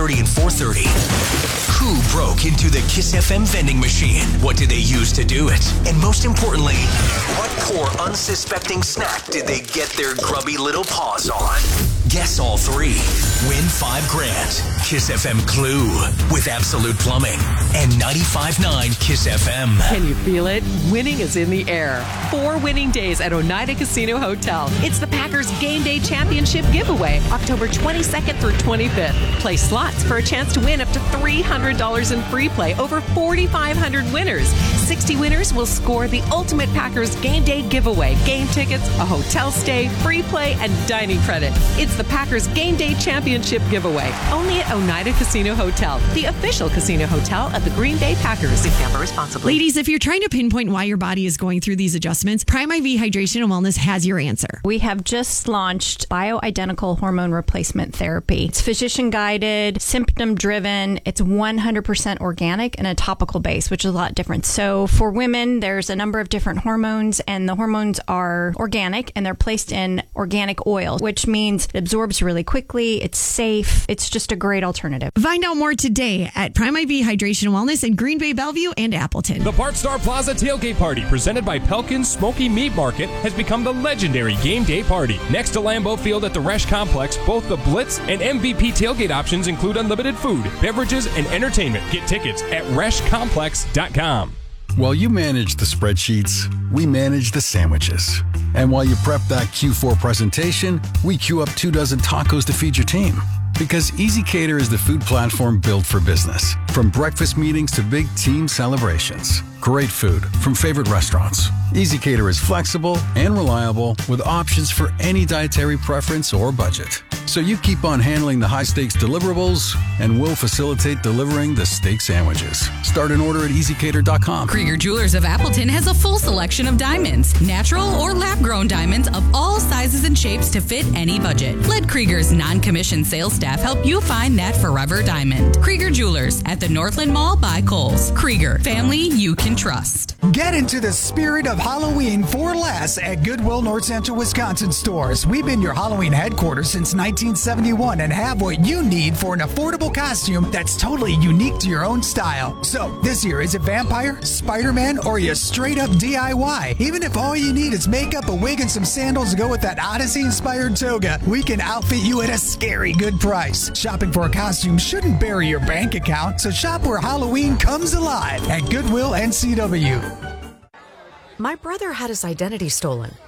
3:30 and 4:30. Who broke into the Kiss FM vending machine? What did they use to do it? And most importantly, what poor unsuspecting snack did they get their grubby little paws on? Guess all three. Win $5,000. Kiss FM Clue with Absolute Plumbing and 95.9 Kiss FM. Can you feel it? Winning is in the air. 4 winning days at Oneida Casino Hotel. It's the Packers Game Day Championship giveaway, October 22nd through 25th. Play slots for a chance to win up to $300 in free play. Over 4,500 winners. 60 winners will score the ultimate Packers Game Day giveaway. Game tickets, a hotel stay, free play, and dining credit. It's the Packers Game Day Championship giveaway. Only at Oneida Casino Hotel, the official casino hotel of the Green Bay Packers. Gamble responsibly. Ladies, if you're trying to pinpoint why your body is going through these adjustments, Prime IV Hydration and Wellness has your answer. We have just launched bioidentical hormone replacement therapy. It's physician-guided, symptom-driven. It's 100% organic and a topical base, which is a lot different. So for women, there's a number of different hormones, and the hormones are organic, and they're placed in organic oil, which means it absorbs really quickly. It's safe. It's just a great alternative. Find out more today at Prime IV Hydration and Wellness in Green Bay, Bellevue, and Appleton. The Park Star Plaza Tailgate Party, presented by Pelkin's Smoky Meat Market, has become the legendary game day party. Next to Lambeau Field at the Resch Complex, both the Blitz and MVP tailgate options include unlimited food, beverages, and entertainment. Get tickets at reschcomplex.com. While you manage the spreadsheets, we manage the sandwiches. And while you prep that Q4 presentation, we queue up 24 tacos to feed your team. Because ezCater is the food platform built for business. From breakfast meetings to big team celebrations. Great food from favorite restaurants. ezCater is flexible and reliable with options for any dietary preference or budget. So you keep on handling the high-stakes deliverables, and we'll facilitate delivering the steak sandwiches. Start an order at ezCater.com. Krieger Jewelers of Appleton has a full selection of diamonds, natural or lab-grown diamonds of all sizes and shapes to fit any budget. Let Krieger's non-commissioned sales staff help you find that forever diamond. Krieger Jewelers at the Northland Mall by Kohl's. Krieger, family you can trust. Get into the spirit of Halloween for less at Goodwill North Central Wisconsin stores. We've been your Halloween headquarters since 1971 and have what you need for an affordable costume that's totally unique to your own style. So this year, is it vampire, Spider-Man, or are you straight up DIY? Even if all you need is makeup, a wig, and some sandals to go with that Odyssey-inspired toga, we can outfit you at a scary good price. Shopping for a costume shouldn't bury your bank account, so shop where Halloween comes alive at Goodwill NCW. My brother had his identity stolen.